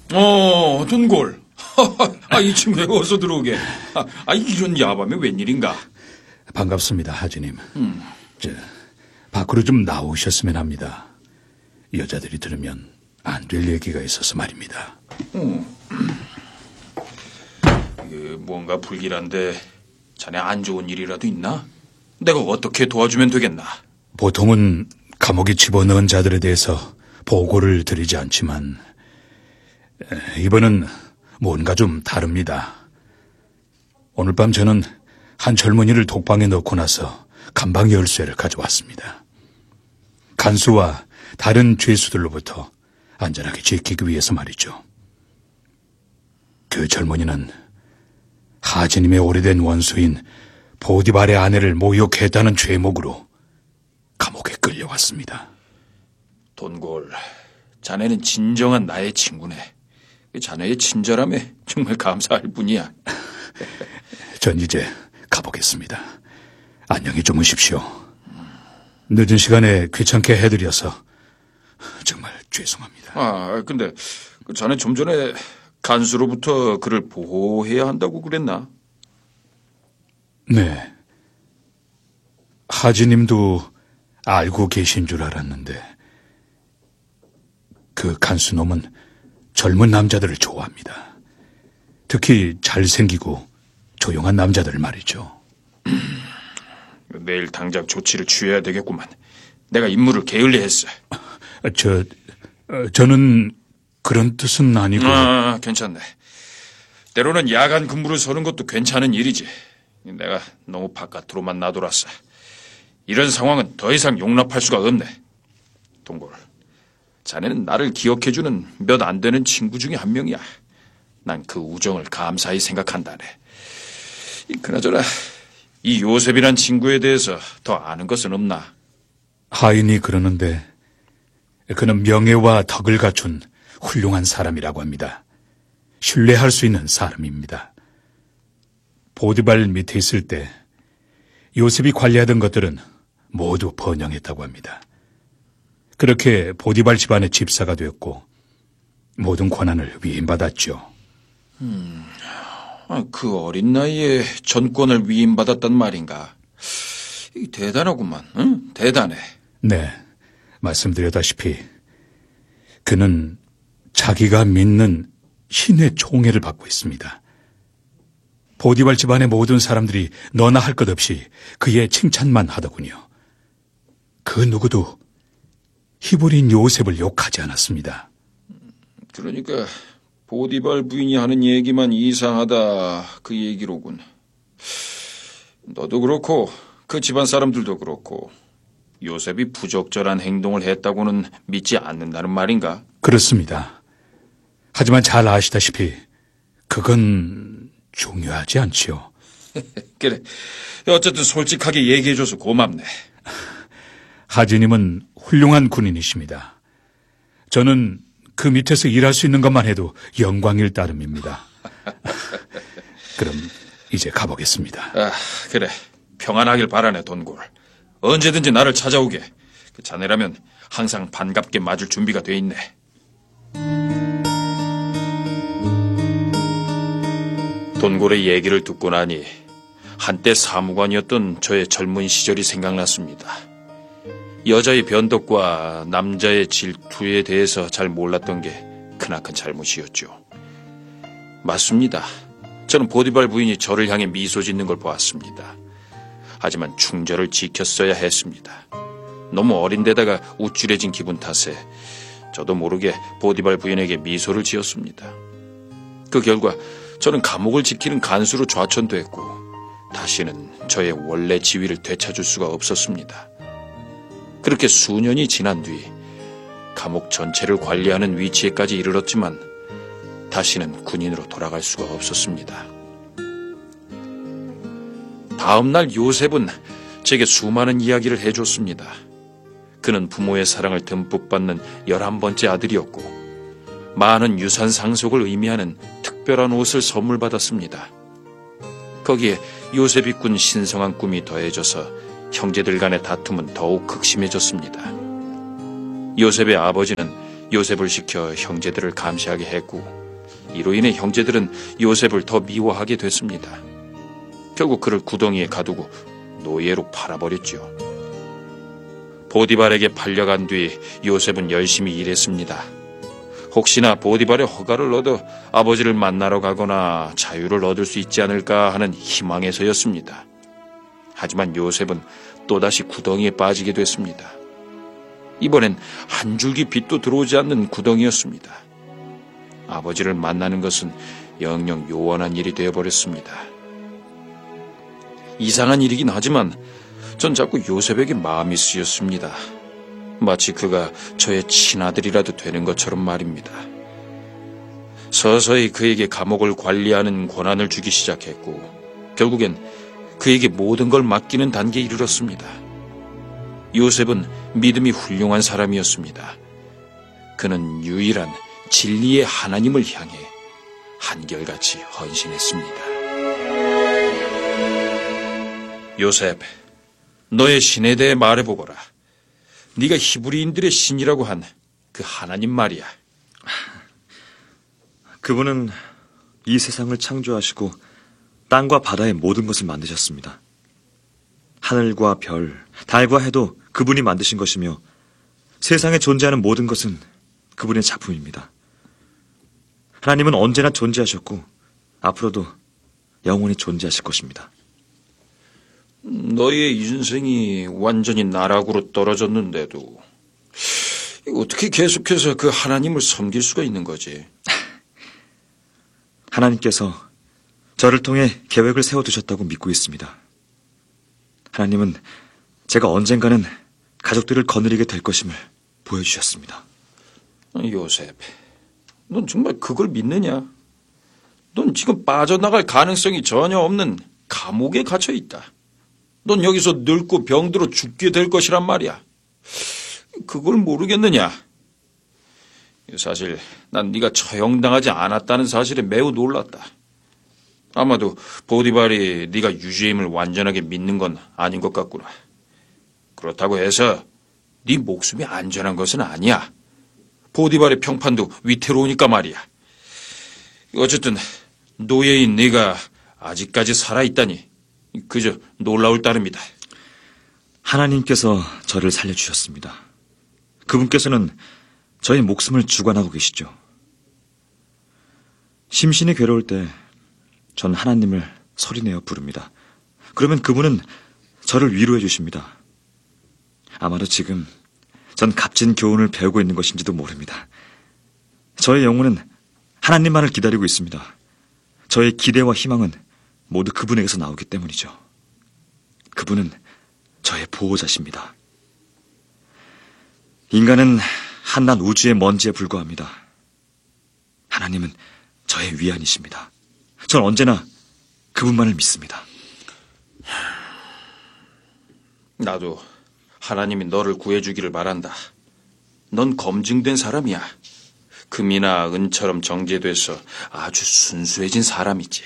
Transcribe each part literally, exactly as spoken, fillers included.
어, 돈골. 아, 이 친구가 어서 들어오게. 아, 아, 이런 야밤에 웬일인가? 반갑습니다, 하주님. 음. 저, 밖으로 좀 나오셨으면 합니다. 여자들이 들으면 안 될 얘기가 있어서 말입니다. 음. 이게 뭔가 불길한데 자네 안 좋은 일이라도 있나? 내가 어떻게 도와주면 되겠나? 보통은 감옥에 집어넣은 자들에 대해서 보고를 드리지 않지만 이번은 뭔가 좀 다릅니다. 오늘 밤 저는 한 젊은이를 독방에 넣고 나서 감방 열쇠를 가져왔습니다. 간수와 다른 죄수들로부터 안전하게 지키기 위해서 말이죠. 그 젊은이는 하지님의 오래된 원수인 보디발의 아내를 모욕했다는 죄목으로 감옥에 끌려왔습니다. 돈골, 자네는 진정한 나의 친구네. 자네의 친절함에 정말 감사할 뿐이야. 전 이제 가보겠습니다. 안녕히 주무십시오. 늦은 시간에 귀찮게 해드려서 정말 죄송합니다. 아, 근데 자네 좀 전에 간수로부터 그를 보호해야 한다고 그랬나? 네. 하지님도 알고 계신 줄 알았는데 그 간수놈은 젊은 남자들을 좋아합니다. 특히 잘생기고 조용한 남자들 말이죠. 내일 당장 조치를 취해야 되겠구만. 내가 임무를 게을리했어. 저, 저는 그런 뜻은 아니고. 아, 괜찮네. 때로는 야간 근무를 서는 것도 괜찮은 일이지. 내가 너무 바깥으로만 나돌았어. 이런 상황은 더 이상 용납할 수가 없네. 동골, 자네는 나를 기억해주는 몇 안 되는 친구 중에 한 명이야. 난 그 우정을 감사히 생각한다네. 그나저나 이 요셉이란 친구에 대해서 더 아는 것은 없나? 하인이 그러는데 그는 명예와 덕을 갖춘 훌륭한 사람이라고 합니다. 신뢰할 수 있는 사람입니다. 보디발 밑에 있을 때 요셉이 관리하던 것들은 모두 번영했다고 합니다. 그렇게 보디발 집안의 집사가 되었고 모든 권한을 위임받았죠. 음, 그 어린 나이에 전권을 위임받았단 말인가? 대단하구만. 응? 대단해. 네, 말씀드렸다시피 그는 자기가 믿는 신의 총애를 받고 있습니다. 보디발 집안의 모든 사람들이 너나 할 것 없이 그의 칭찬만 하더군요. 그 누구도 히브리인 요셉을 욕하지 않았습니다. 그러니까 보디발 부인이 하는 얘기만 이상하다 그 얘기로군. 너도 그렇고 그 집안 사람들도 그렇고 요셉이 부적절한 행동을 했다고는 믿지 않는다는 말인가? 그렇습니다. 하지만 잘 아시다시피 그건 중요하지 않지요. 그래, 어쨌든 솔직하게 얘기해줘서 고맙네. 하지님은 훌륭한 군인이십니다. 저는 그 밑에서 일할 수 있는 것만 해도 영광일 따름입니다. 그럼 이제 가보겠습니다. 아, 그래, 평안하길 바라네, 돈골. 언제든지 나를 찾아오게. 그 자네라면 항상 반갑게 맞을 준비가 돼 있네. 돈골의 얘기를 듣고 나니 한때 사무관이었던 저의 젊은 시절이 생각났습니다. 여자의 변덕과 남자의 질투에 대해서 잘 몰랐던 게 크나큰 잘못이었죠. 맞습니다. 저는 보디발 부인이 저를 향해 미소 짓는 걸 보았습니다. 하지만 충절을 지켰어야 했습니다. 너무 어린 데다가 우쭐해진 기분 탓에 저도 모르게 보디발 부인에게 미소를 지었습니다. 그 결과 저는 감옥을 지키는 간수로 좌천됐고 다시는 저의 원래 지위를 되찾을 수가 없었습니다. 그렇게 수년이 지난 뒤 감옥 전체를 관리하는 위치에까지 이르렀지만 다시는 군인으로 돌아갈 수가 없었습니다. 다음 날 요셉은 제게 수많은 이야기를 해줬습니다. 그는 부모의 사랑을 듬뿍 받는 열한 번째 아들이었고 많은 유산 상속을 의미하는 특별한 옷을 선물 받았습니다. 거기에 요셉이 꾼 신성한 꿈이 더해져서 형제들 간의 다툼은 더욱 극심해졌습니다. 요셉의 아버지는 요셉을 시켜 형제들을 감시하게 했고, 이로 인해 형제들은 요셉을 더 미워하게 됐습니다. 결국 그를 구덩이에 가두고 노예로 팔아버렸죠. 보디발에게 팔려간 뒤 요셉은 열심히 일했습니다. 혹시나 보디발의 허가를 얻어 아버지를 만나러 가거나 자유를 얻을 수 있지 않을까 하는 희망에서였습니다. 하지만 요셉은 또다시 구덩이에 빠지게 됐습니다. 이번엔 한 줄기 빛도 들어오지 않는 구덩이였습니다. 아버지를 만나는 것은 영영 요원한 일이 되어버렸습니다. 이상한 일이긴 하지만 전 자꾸 요셉에게 마음이 쓰였습니다. 마치 그가 저의 친아들이라도 되는 것처럼 말입니다. 서서히 그에게 감옥을 관리하는 권한을 주기 시작했고, 결국엔 그에게 모든 걸 맡기는 단계에 이르렀습니다. 요셉은 믿음이 훌륭한 사람이었습니다. 그는 유일한 진리의 하나님을 향해 한결같이 헌신했습니다. 요셉, 너의 신에 대해 말해보거라. 네가 히브리인들의 신이라고 한 그 하나님 말이야. 그분은 이 세상을 창조하시고 땅과 바다의 모든 것을 만드셨습니다. 하늘과 별, 달과 해도 그분이 만드신 것이며 세상에 존재하는 모든 것은 그분의 작품입니다. 하나님은 언제나 존재하셨고 앞으로도 영원히 존재하실 것입니다. 너의 인생이 완전히 나락으로 떨어졌는데도 어떻게 계속해서 그 하나님을 섬길 수가 있는 거지? 하나님께서 저를 통해 계획을 세워두셨다고 믿고 있습니다. 하나님은 제가 언젠가는 가족들을 거느리게 될 것임을 보여주셨습니다. 요셉, 넌 정말 그걸 믿느냐? 넌 지금 빠져나갈 가능성이 전혀 없는 감옥에 갇혀 있다. 넌 여기서 늙고 병들어 죽게 될 것이란 말이야. 그걸 모르겠느냐? 사실 난 네가 처형당하지 않았다는 사실에 매우 놀랐다. 아마도 보디발이 네가 유죄임을 완전하게 믿는 건 아닌 것 같구나. 그렇다고 해서 네 목숨이 안전한 것은 아니야. 보디발의 평판도 위태로우니까 말이야. 어쨌든 노예인 네가 아직까지 살아있다니 그저 놀라울 따름이다. 하나님께서 저를 살려주셨습니다. 그분께서는 저의 목숨을 주관하고 계시죠. 심신이 괴로울 때 전 하나님을 소리내어 부릅니다. 그러면 그분은 저를 위로해 주십니다. 아마도 지금 전 값진 교훈을 배우고 있는 것인지도 모릅니다. 저의 영혼은 하나님만을 기다리고 있습니다. 저의 기대와 희망은 모두 그분에게서 나오기 때문이죠. 그분은 저의 보호자십니다. 인간은 한낱 우주의 먼지에 불과합니다. 하나님은 저의 위안이십니다. 전 언제나 그분만을 믿습니다. 나도 하나님이 너를 구해주기를 바란다. 넌 검증된 사람이야. 금이나 은처럼 정제돼서 아주 순수해진 사람이지.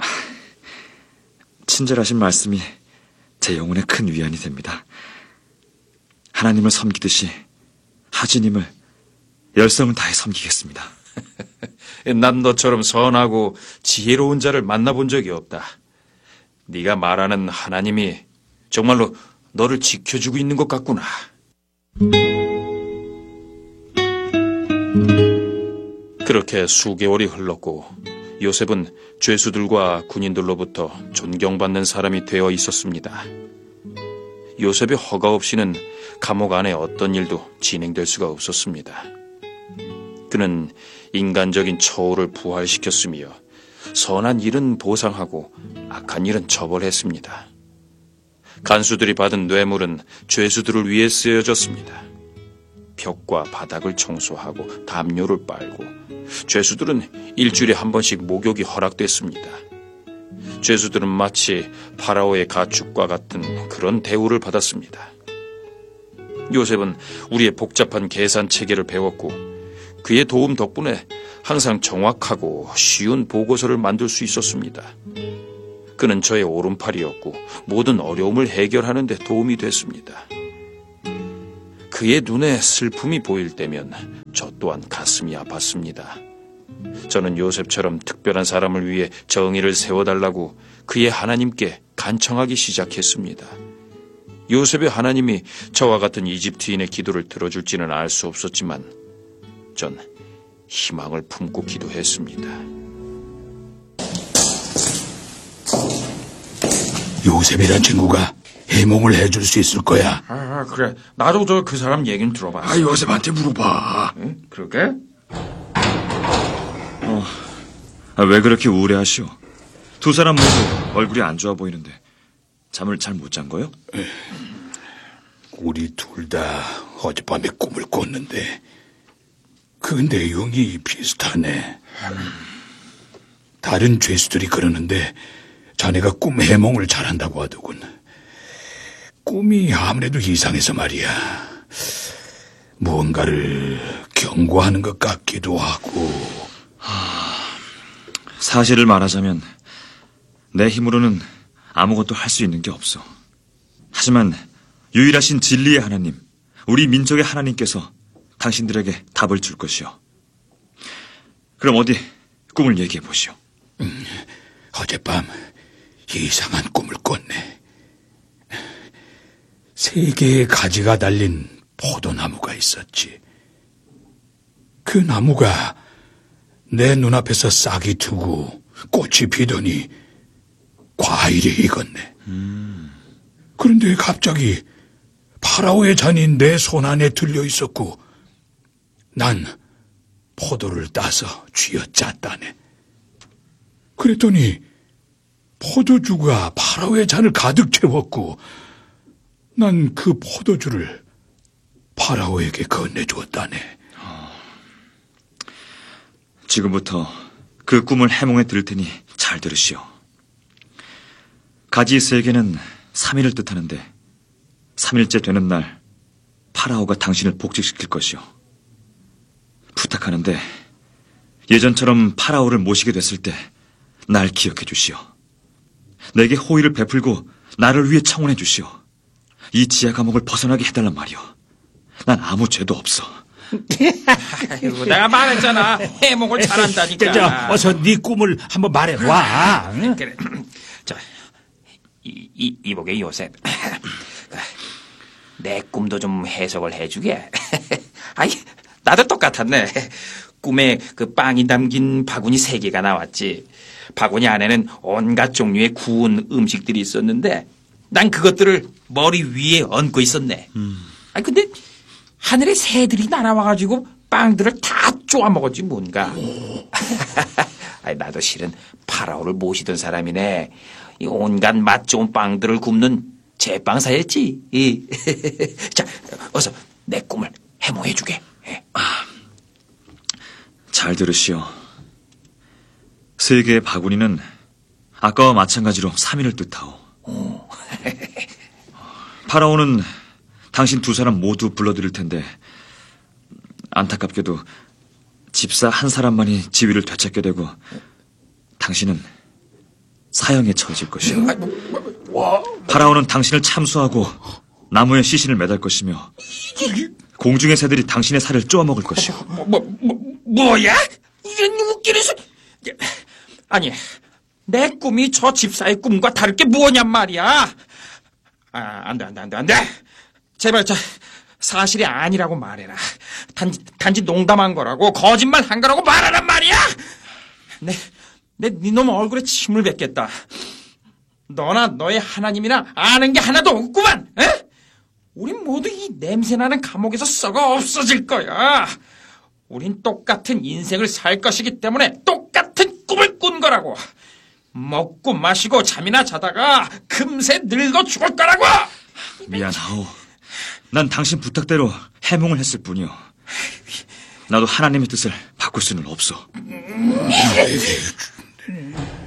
친절하신 말씀이 제 영혼에 큰 위안이 됩니다. 하나님을 섬기듯이 하지님을 열성을 다해 섬기겠습니다. 난 너처럼 선하고 지혜로운 자를 만나본 적이 없다. 네가 말하는 하나님이 정말로 너를 지켜주고 있는 것 같구나. 그렇게 수개월이 흘렀고 요셉은 죄수들과 군인들로부터 존경받는 사람이 되어 있었습니다. 요셉의 허가 없이는 감옥 안에 어떤 일도 진행될 수가 없었습니다. 그는 인간적인 처우를 부활시켰으며 선한 일은 보상하고 악한 일은 처벌했습니다. 간수들이 받은 뇌물은 죄수들을 위해 쓰여졌습니다. 벽과 바닥을 청소하고 담요를 빨고 죄수들은 일주일에 한 번씩 목욕이 허락됐습니다. 죄수들은 마치 파라오의 가축과 같은 그런 대우를 받았습니다. 요셉은 우리의 복잡한 계산 체계를 배웠고 그의 도움 덕분에 항상 정확하고 쉬운 보고서를 만들 수 있었습니다. 그는 저의 오른팔이었고 모든 어려움을 해결하는 데 도움이 됐습니다. 그의 눈에 슬픔이 보일 때면 저 또한 가슴이 아팠습니다. 저는 요셉처럼 특별한 사람을 위해 정의를 세워달라고 그의 하나님께 간청하기 시작했습니다. 요셉의 하나님이 저와 같은 이집트인의 기도를 들어줄지는 알 수 없었지만 전 희망을 품고 기도했습니다. 요셉이란 친구가 해몽을 해줄 수 있을 거야. 아, 그래. 나도 저 그 사람 얘기는 들어봤어. 아, 요셉한테 물어봐. 응? 그러게? 아, 왜 그렇게 우울해하시오? 두 사람 모두 얼굴이 안 좋아 보이는데 잠을 잘 못 잔 거요? 우리 둘 다 어젯밤에 꿈을 꿨는데 그 내용이 비슷하네. 다른 죄수들이 그러는데 자네가 꿈 해몽을 잘한다고 하더군. 꿈이 아무래도 이상해서 말이야. 무언가를 경고하는 것 같기도 하고. 사실을 말하자면 내 힘으로는 아무것도 할 수 있는 게 없어. 하지만 유일하신 진리의 하나님, 우리 민족의 하나님께서 당신들에게 답을 줄 것이요. 그럼 어디 꿈을 얘기해 보시오. 음, 어젯밤 이상한 꿈을 꿨네. 세 개의 가지가 달린 포도나무가 있었지. 그 나무가 내 눈앞에서 싹이 트고 꽃이 피더니 과일이 익었네. 음. 그런데 갑자기 파라오의 잔이 내 손 안에 들려 있었고 난 포도를 따서 쥐어짰다네. 그랬더니 포도주가 파라오의 잔을 가득 채웠고 난 그 포도주를 파라오에게 건네주었다네. 지금부터 그 꿈을 해몽해 드릴 테니 잘 들으시오. 가지 세 개는 삼 일을 뜻하는데 삼 일째 되는 날 파라오가 당신을 복직시킬 것이오. 부탁하는데 예전처럼 파라오를 모시게 됐을 때 날 기억해 주시오. 내게 호의를 베풀고 나를 위해 청혼해 주시오. 이 지하 감옥을 벗어나게 해달란 말이오. 난 아무 죄도 없어. 아이고, 내가 말했잖아. 해몽을 잘한다니까. 자, 어서 네 꿈을 한번 말해봐. 응? 그래. 자, 이, 이, 이보게 요셉. 내 꿈도 좀 해석을 해주게. 아이, 나도 똑같았네. 꿈에 그 빵이 담긴 바구니 세 개가 나왔지. 바구니 안에는 온갖 종류의 구운 음식들이 있었는데 난 그것들을 머리 위에 얹고 있었네. 음. 아니 근데 하늘에 새들이 날아와가지고 빵들을 다 쪼아 먹었지 뭔가. 아니 나도 실은 파라오를 모시던 사람이네. 이 온갖 맛 좋은 빵들을 굽는 제빵사였지. 자, 어서 내 꿈을 해몽해주게. 아, 잘 들으시오. 세 개의 바구니는 아까와 마찬가지로 삼 일을 뜻하오. 파라오는 당신 두 사람 모두 불러들일 텐데 안타깝게도 집사 한 사람만이 지위를 되찾게 되고 당신은 사형에 처해질 것이오. 파라오는 당신을 참수하고 나무에 시신을 매달 것이며 공중의 새들이 당신의 살을 쪼아먹을 것이오. 뭐, 뭐, 뭐, 뭐야? 이런 웃기는 소... 아니, 내 꿈이 저 집사의 꿈과 다를 게 뭐냔 말이야. 아, 안 돼, 안 돼, 안 돼, 안 돼. 제발, 저, 사실이 아니라고 말해라. 단지, 단지 농담한 거라고, 거짓말 한 거라고 말하란 말이야! 내, 내, 니놈 얼굴에 침을 뱉겠다. 너나 너의 하나님이나 아는 게 하나도 없구만, 에? 우린 모두 이 냄새나는 감옥에서 썩어 없어질 거야. 우린 똑같은 인생을 살 것이기 때문에 똑같은 꿈을 꾼 거라고. 먹고 마시고 잠이나 자다가 금세 늙어 죽을 거라고. 미안하오. 난 당신 부탁대로 해몽을 했을 뿐이오. 나도 하나님의 뜻을 바꿀 수는 없어.